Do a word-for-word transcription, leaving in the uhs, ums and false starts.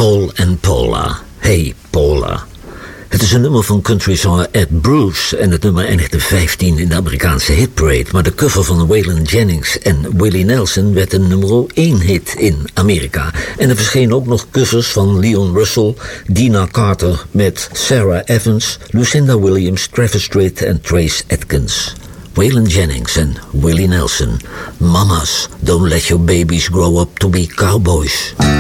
Paul and Paula. Hey Paula. Het is een nummer van countryzanger Ed Bruce en het nummer eindigde vijftien in de Amerikaanse hitparade. Maar de cover van Waylon Jennings en Willie Nelson werd een nummer één hit in Amerika. En er verschenen ook nog covers van Leon Russell, Dina Carter met Sarah Evans, Lucinda Williams, Travis Tritt en Trace Atkins. Waylon Jennings en Willie Nelson. Mamas, don't let your babies grow up to be cowboys.